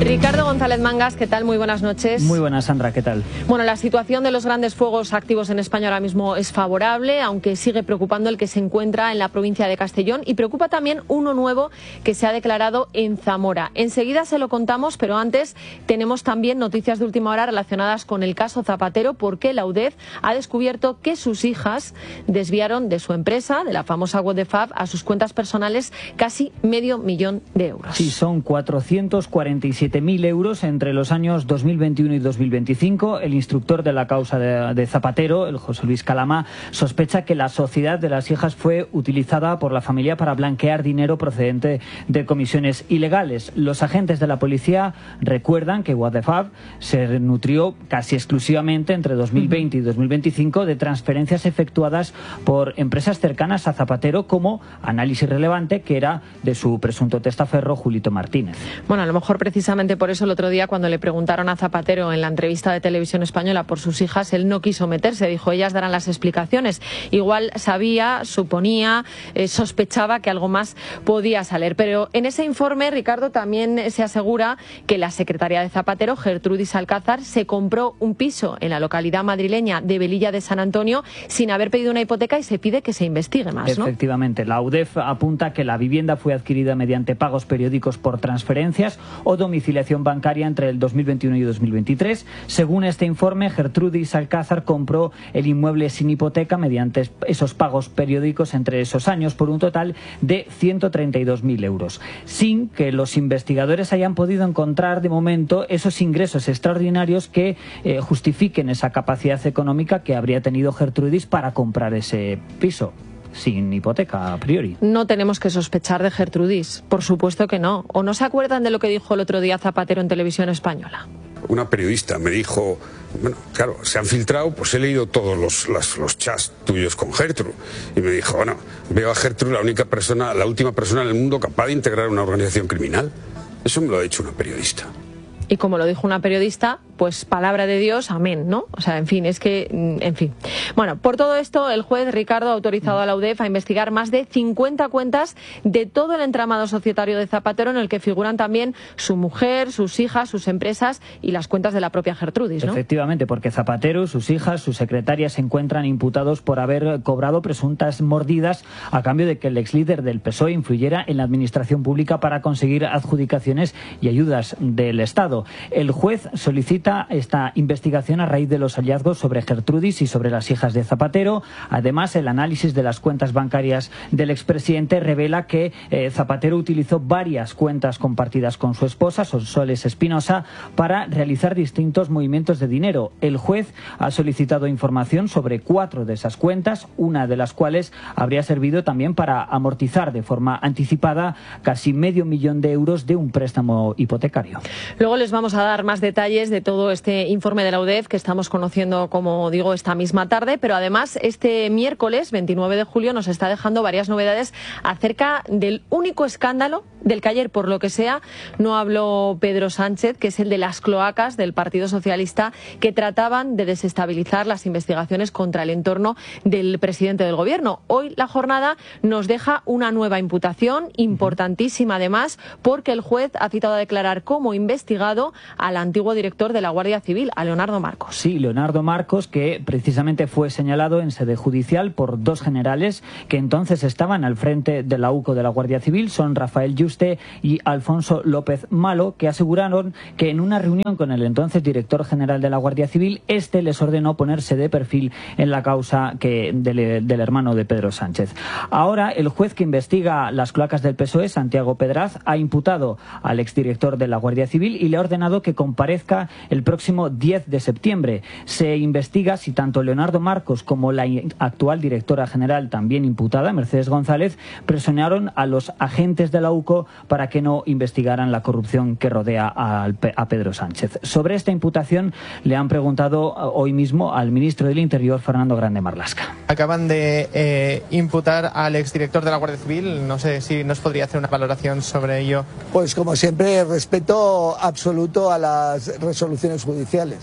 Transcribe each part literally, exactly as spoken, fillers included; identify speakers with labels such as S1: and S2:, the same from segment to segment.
S1: Ricardo González Mangas, ¿qué tal? Muy buenas noches.
S2: Muy buenas, Sandra, ¿qué tal?
S1: Bueno, la situación de los grandes fuegos activos en España ahora mismo es favorable, aunque sigue preocupando el que se encuentra en la provincia de Castellón y preocupa también uno nuevo que se ha declarado en Zamora. Enseguida se lo contamos, pero antes tenemos también noticias de última hora relacionadas con el caso Zapatero, porque la U D E F ha descubierto que sus hijas desviaron de su empresa, de la famosa What the Fab, a sus cuentas personales casi medio millón de euros.
S2: Sí, son cuatrocientos cuarenta y siete mil euros entre los años dos mil veintiuno y dos mil veinticinco. El instructor de la causa de, de Zapatero, el José Luis Calamá, sospecha que la sociedad de las hijas fue utilizada por la familia para blanquear dinero procedente de comisiones ilegales. Los agentes de la policía recuerdan que What the Fab se nutrió casi exclusivamente entre dos mil veinte y dos mil veinticinco de transferencias efectuadas por empresas cercanas a Zapatero, como Análisis Relevante, que era de su presunto testaferro Julito Martínez.
S1: Bueno, a lo mejor precisamente por eso el otro día, cuando le preguntaron a Zapatero en la entrevista de Televisión Española por sus hijas, él no quiso meterse, dijo, ellas darán las explicaciones. Igual sabía, suponía, eh, sospechaba que algo más podía salir. Pero en ese informe, Ricardo, también se asegura que la secretaria de Zapatero, Gertrudis Alcázar, se compró un piso en la localidad madrileña de Velilla de San Antonio sin haber pedido una hipoteca, y se pide que se investigue más, ¿no?
S2: Efectivamente, la U D E F apunta que la vivienda fue adquirida mediante pagos periódicos por transferencias o domiciliación bancaria entre el dos mil veintiuno y dos mil veintitrés. Según este informe, Gertrudis Alcázar compró el inmueble sin hipoteca mediante esos pagos periódicos entre esos años por un total de ciento treinta y dos mil euros, sin que los investigadores hayan podido encontrar de momento esos ingresos extraordinarios que eh, justifiquen esa capacidad económica que habría tenido Gertrudis para comprar ese piso sin hipoteca a priori.
S1: No tenemos que sospechar de Gertrudis, por supuesto que no. ¿O no se acuerdan de lo que dijo el otro día Zapatero en Televisión Española?
S3: Una periodista me dijo, bueno, claro, se han filtrado, pues he leído todos los, los, los chats tuyos con Gertrude. Y me dijo, bueno, veo a Gertrude la única persona, la última persona en el mundo capaz de integrar una organización criminal. Eso me lo ha dicho una periodista.
S1: Y como lo dijo una periodista, pues palabra de Dios, amén, ¿no? O sea, en fin, es que, en fin. Bueno, por todo esto, el juez Ricardo ha autorizado a la U D E F a investigar más de cincuenta cuentas de todo el entramado societario de Zapatero, en el que figuran también su mujer, sus hijas, sus empresas y las cuentas de la propia Gertrudis, ¿no?
S2: Efectivamente, porque Zapatero, sus hijas, sus secretarias se encuentran imputados por haber cobrado presuntas mordidas a cambio de que el ex líder del P S O E influyera en la administración pública para conseguir adjudicaciones y ayudas del Estado. El juez solicita esta investigación a raíz de los hallazgos sobre Gertrudis y sobre las hijas de Zapatero. Además, el análisis de las cuentas bancarias del expresidente revela que eh, Zapatero utilizó varias cuentas compartidas con su esposa, Sonsoles Espinosa, para realizar distintos movimientos de dinero. El juez ha solicitado información sobre cuatro de esas cuentas, una de las cuales habría servido también para amortizar de forma anticipada casi medio millón de euros de un préstamo hipotecario.
S1: Luego les vamos a dar más detalles de todo este informe de la U D E F que estamos conociendo, como digo, esta misma tarde, pero además este miércoles veintinueve de julio nos está dejando varias novedades acerca del único escándalo del que ayer, por lo que sea, no habló Pedro Sánchez, que es el de las cloacas del Partido Socialista, que trataban de desestabilizar las investigaciones contra el entorno del presidente del Gobierno. Hoy la jornada nos deja una nueva imputación, importantísima además, porque el juez ha citado a declarar como investigado al antiguo director de la Guardia Civil, a Leonardo Marcos.
S2: Sí, Leonardo Marcos, que precisamente fue señalado en sede judicial por dos generales que entonces estaban al frente de la U C O de la Guardia Civil, son Rafael Yuste y Alfonso López Malo, que aseguraron que en una reunión con el entonces director general de la Guardia Civil, este les ordenó ponerse de perfil en la causa que del, del hermano de Pedro Sánchez. Ahora, el juez que investiga las cloacas del P S O E, Santiago Pedraz, ha imputado al exdirector de la Guardia Civil y le ha ordenado que comparezca el próximo diez de septiembre. Se investiga si tanto Leonardo Marcos como la actual directora general, también imputada, Mercedes González, presionaron a los agentes de la U C O para que no investigaran la corrupción que rodea a, a Pedro Sánchez. Sobre esta imputación le han preguntado hoy mismo al ministro del Interior, Fernando Grande Marlaska.
S4: Acaban de eh, imputar al exdirector de la Guardia Civil. No sé si nos podría hacer una valoración sobre ello.
S5: Pues como siempre, respeto absoluto a las resoluciones judiciales.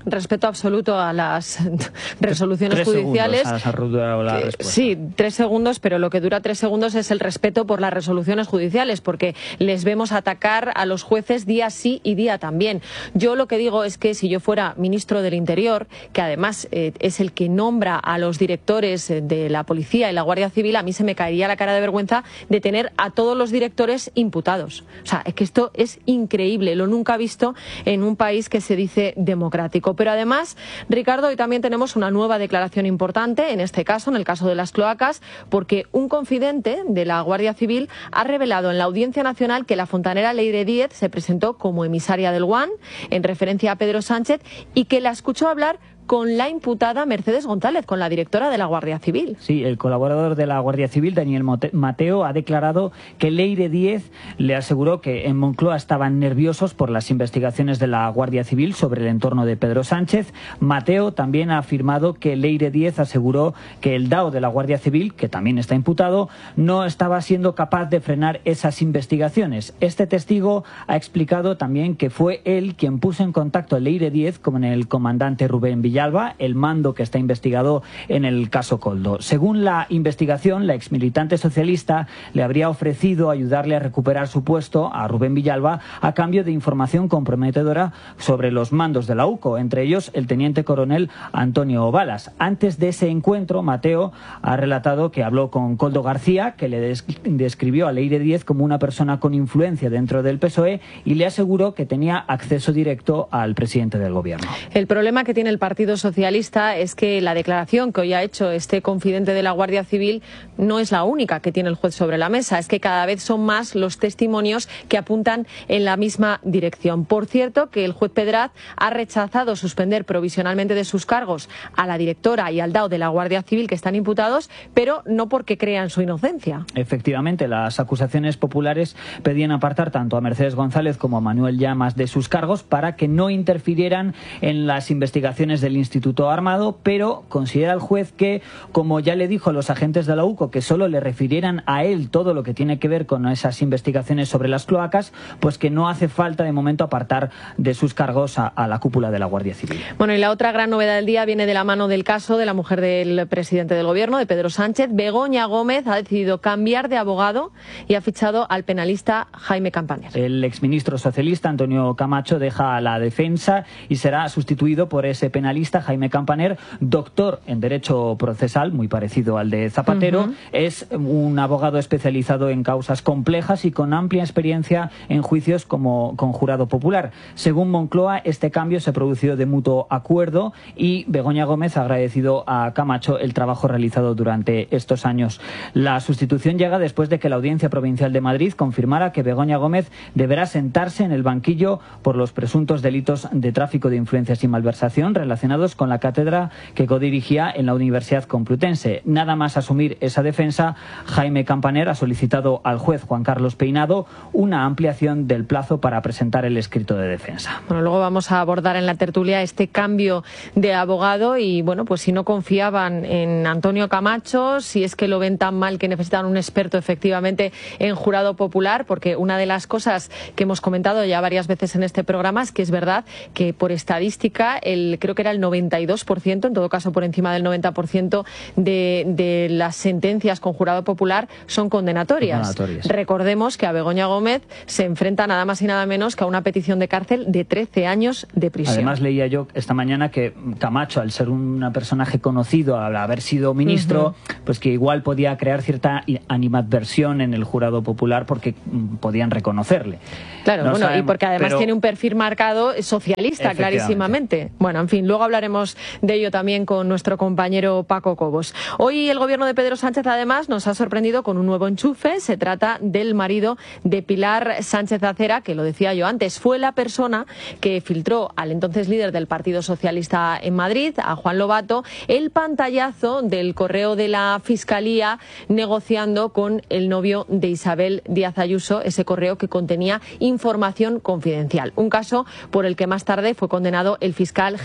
S1: respeto absoluto a las resoluciones
S2: tres
S1: judiciales.
S2: Segundos, has arrugado la
S1: que,
S2: respuesta.
S1: sí, tres segundos, pero lo que dura tres segundos es el respeto por las resoluciones judiciales, porque les vemos atacar a los jueces día sí y día también. Yo lo que digo es que si yo fuera ministro del Interior, que además eh, es el que nombra a los directores de la Policía y la Guardia Civil, a mí se me caería la cara de vergüenza de tener a todos los directores imputados. O sea, es que esto es increíble, lo nunca visto en un país que se dice democrático. Pero además, Ricardo, hoy también tenemos una nueva declaración importante, en este caso, en el caso de las cloacas, porque un confidente de la Guardia Civil ha revelado en la Audiencia Nacional que la fontanera Leire Díez se presentó como emisaria del Guan, en referencia a Pedro Sánchez, y que la escuchó hablar con la imputada Mercedes González, con la directora de la Guardia Civil.
S2: Sí, el colaborador de la Guardia Civil, Daniel Mateo, ha declarado que Leire Díez le aseguró que en Moncloa estaban nerviosos por las investigaciones de la Guardia Civil sobre el entorno de Pedro Sánchez. Mateo también ha afirmado que Leire Díez aseguró que el D A O de la Guardia Civil, que también está imputado, no estaba siendo capaz de frenar esas investigaciones. Este testigo ha explicado también que fue él quien puso en contacto a Leire Díez con el comandante Rubén Villalba, el mando que está investigado en el caso Koldo. Según la investigación, la exmilitante socialista le habría ofrecido ayudarle a recuperar su puesto a Rubén Villalba a cambio de información comprometedora sobre los mandos de la U C O, entre ellos el teniente coronel Antonio Ovalas. Antes de ese encuentro, Mateo ha relatado que habló con Koldo García, que le des describió a Leire Díez como una persona con influencia dentro del P S O E y le aseguró que tenía acceso directo al presidente del gobierno.
S1: El problema que tiene el Partido Socialista es que la declaración que hoy ha hecho este confidente de la Guardia Civil no es la única que tiene el juez sobre la mesa, es que cada vez son más los testimonios que apuntan en la misma dirección. Por cierto, que el juez Pedraz ha rechazado suspender provisionalmente de sus cargos a la directora y al D A O de la Guardia Civil, que están imputados, pero no porque crean su inocencia.
S2: Efectivamente, las acusaciones populares pedían apartar tanto a Mercedes González como a Manuel Llamas de sus cargos para que no interfirieran en las investigaciones del Instituto Armado, pero considera el juez que, como ya le dijo a los agentes de la U C O que solo le refirieran a él todo lo que tiene que ver con esas investigaciones sobre las cloacas, pues que no hace falta de momento apartar de sus cargos a, a la cúpula de la Guardia Civil.
S1: Bueno, y la otra gran novedad del día viene de la mano del caso de la mujer del presidente del gobierno, de Pedro Sánchez. Begoña Gómez ha decidido cambiar de abogado y ha fichado al penalista Jaime Campaner.
S2: El exministro socialista Antonio Camacho deja a la defensa y será sustituido por ese penalista Jaime Campaner, doctor en Derecho Procesal, muy parecido al de Zapatero. Uh-huh. Es un abogado especializado en causas complejas y con amplia experiencia en juicios como con jurado popular. Según Moncloa, este cambio se produjo de mutuo acuerdo y Begoña Gómez ha agradecido a Camacho el trabajo realizado durante estos años. La sustitución llega después de que la Audiencia Provincial de Madrid confirmara que Begoña Gómez deberá sentarse en el banquillo por los presuntos delitos de tráfico de influencias y malversación relacionados con la cátedra que codirigía en la Universidad Complutense. Nada más asumir esa defensa, Jaime Campaner ha solicitado al juez Juan Carlos Peinado una ampliación del plazo para presentar el escrito de defensa.
S1: Bueno, luego vamos a abordar en la tertulia este cambio de abogado y, bueno, pues si no confiaban en Antonio Camacho, si es que lo ven tan mal que necesitan un experto efectivamente en jurado popular, porque una de las cosas que hemos comentado ya varias veces en este programa es que es verdad que por estadística, el creo que era el noventa y dos por ciento, en todo caso por encima del noventa por ciento de, de las sentencias con jurado popular son condenatorias. condenatorias. Recordemos que a Begoña Gómez se enfrenta nada más y nada menos que a una petición de cárcel de trece años de prisión.
S2: Además leía yo esta mañana que Camacho, al ser un personaje conocido, al haber sido ministro, uh-huh. pues que igual podía crear cierta animadversión en el jurado popular porque podían reconocerle.
S1: Claro,
S2: no
S1: bueno,
S2: sabemos,
S1: y porque además
S2: pero...
S1: tiene un perfil marcado socialista, clarísimamente. Bueno, en fin, luego hablaremos de ello también con nuestro compañero Paco Cobos. Hoy el gobierno de Pedro Sánchez además nos ha sorprendido con un nuevo enchufe. Se trata del marido de Pilar Sánchez Acera, que lo decía yo antes, fue la persona que filtró al entonces líder del Partido Socialista en Madrid, a Juan Lobato, el pantallazo del correo de la Fiscalía negociando con el novio de Isabel Díaz Ayuso, ese correo que contenía información confidencial. Un caso por el que más tarde fue condenado el fiscal general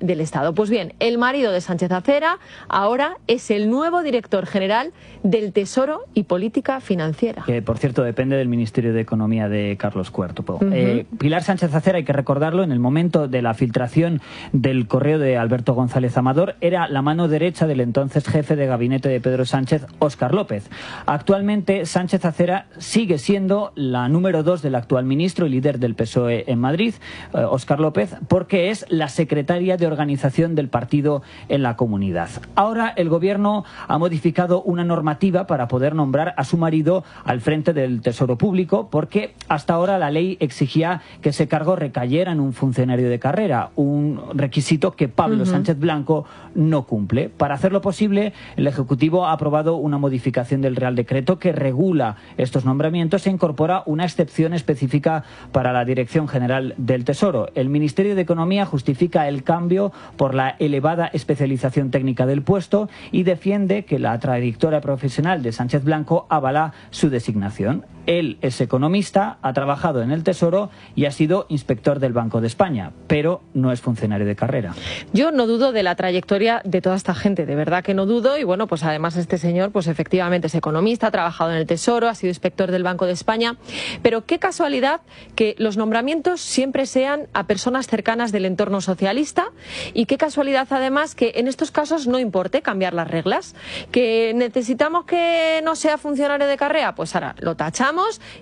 S1: del Estado. Pues bien, el marido de Sánchez Acera ahora es el nuevo director general del Tesoro y Política Financiera.
S2: Que, por cierto, depende del Ministerio de Economía de Carlos Cuervo.
S1: Uh-huh.
S2: eh, Pilar Sánchez Acera, hay que recordarlo, en el momento de la filtración del correo de Alberto González Amador, era la mano derecha del entonces jefe de gabinete de Pedro Sánchez, Óscar López. Actualmente, Sánchez Acera sigue siendo la número dos del actual ministro y líder del P S O E en Madrid, eh, Óscar López, porque es la secretaria de organización del partido en la comunidad. Ahora el gobierno ha modificado una normativa para poder nombrar a su marido al frente del Tesoro Público, porque hasta ahora la ley exigía que ese cargo recayera en un funcionario de carrera, un requisito que Pablo uh-huh. Sánchez Blanco no cumple. Para hacerlo posible, el Ejecutivo ha aprobado una modificación del Real Decreto que regula estos nombramientos e incorpora una excepción específica para la Dirección General del Tesoro. El Ministerio de Economía justifica el cambio por la elevada especialización técnica del puesto y defiende que la trayectoria profesional de Sánchez Blanco avala su designación. Él es economista, ha trabajado en el Tesoro y ha sido inspector del Banco de España, pero no es funcionario de carrera.
S1: Yo no dudo de la trayectoria de toda esta gente, de verdad que no dudo. Y bueno, pues además este señor, pues efectivamente es economista, ha trabajado en el Tesoro, ha sido inspector del Banco de España. Pero qué casualidad que los nombramientos siempre sean a personas cercanas del entorno socialista, y qué casualidad además que en estos casos no importe cambiar las reglas. Que necesitamos que no sea funcionario de carrera, pues ahora lo tachamos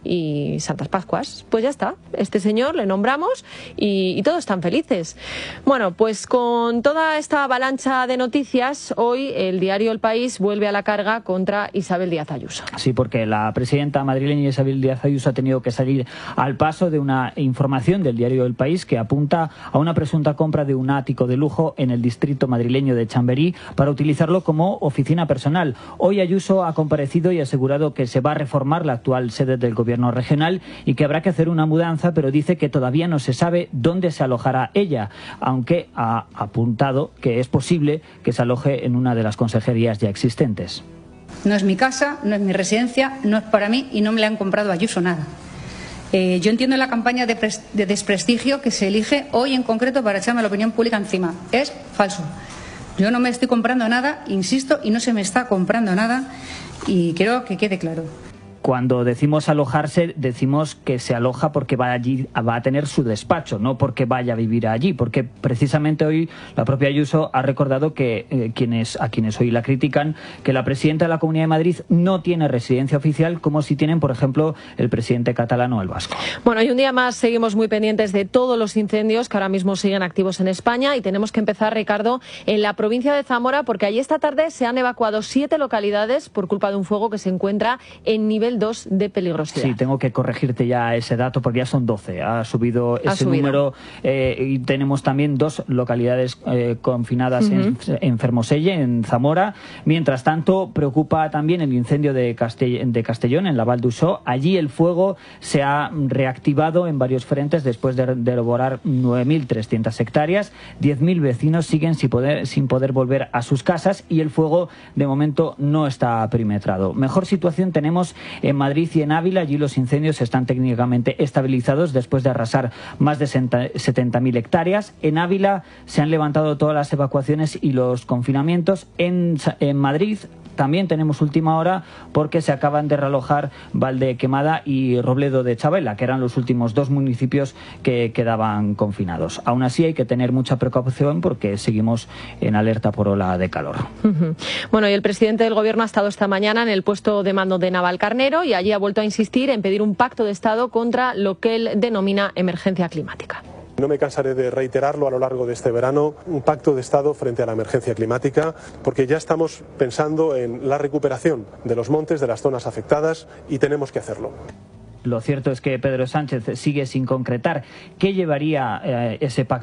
S1: y Santas Pascuas, pues ya está, este señor le nombramos y, y todos están felices. Bueno, pues con toda esta avalancha de noticias, hoy el diario El País vuelve a la carga contra Isabel Díaz Ayuso.
S2: Sí, porque la presidenta madrileña Isabel Díaz Ayuso ha tenido que salir al paso de una información del diario El País que apunta a una presunta compra de un ático de lujo en el distrito madrileño de Chamberí para utilizarlo como oficina personal. Hoy Ayuso ha comparecido y ha asegurado que se va a reformar la actual sede del gobierno regional y que habrá que hacer una mudanza, pero dice que todavía no se sabe dónde se alojará ella, aunque ha apuntado que es posible que se aloje en una de las consejerías ya existentes.
S5: No es mi casa, no es mi residencia, no es para mí y no me le han comprado a Ayuso nada. Eh, yo entiendo la campaña de, de desprestigio que se elige hoy en concreto para echarme la opinión pública encima. Es falso. Yo no me estoy comprando nada, insisto, y no se me está comprando nada, y quiero que quede claro.
S2: Cuando decimos alojarse, decimos que se aloja porque va allí, va a tener su despacho, no porque vaya a vivir allí, porque precisamente hoy la propia Ayuso ha recordado que eh, quienes a quienes hoy la critican, que la presidenta de la Comunidad de Madrid no tiene residencia oficial, como si tienen, por ejemplo, el presidente catalán o el vasco.
S1: Bueno, y un día más seguimos muy pendientes de todos los incendios que ahora mismo siguen activos en España, y tenemos que empezar, Ricardo, en la provincia de Zamora, porque allí esta tarde se han evacuado siete localidades por culpa de un fuego que se encuentra en nivel dos de peligrosidad.
S2: Sí, tengo que corregirte ya ese dato porque ya son doce. Ha subido ese ha subido. número eh, y tenemos también dos localidades eh, confinadas uh-huh. en, en Fermoselle, en Zamora. Mientras tanto, preocupa también el incendio de, Castell de Castellón, en la Val d'Uixó. Allí el fuego se ha reactivado en varios frentes después de, de devorar nueve mil trescientas hectáreas. diez mil vecinos siguen sin poder, sin poder volver a sus casas y el fuego de momento no está perimetrado. Mejor situación tenemos en Madrid y en Ávila. Allí los incendios están técnicamente estabilizados después de arrasar más de setenta mil hectáreas. En Ávila se han levantado todas las evacuaciones y los confinamientos. En, en Madrid también tenemos última hora porque se acaban de realojar Valdequemada y Robledo de Chabela, que eran los últimos dos municipios que quedaban confinados. Aún así hay que tener mucha precaución porque seguimos en alerta por ola de calor.
S1: Uh-huh. Bueno, y el presidente del Gobierno ha estado esta mañana en el puesto de mando de Navalcarnero y allí ha vuelto a insistir en pedir un pacto de Estado contra lo que él denomina emergencia climática.
S6: No me cansaré de reiterarlo a lo largo de este verano, un pacto de Estado frente a la emergencia climática, porque ya estamos pensando en la recuperación de los montes, de las zonas afectadas, y tenemos que hacerlo.
S2: Lo cierto es que Pedro Sánchez sigue sin concretar qué llevaría eh, ese pacto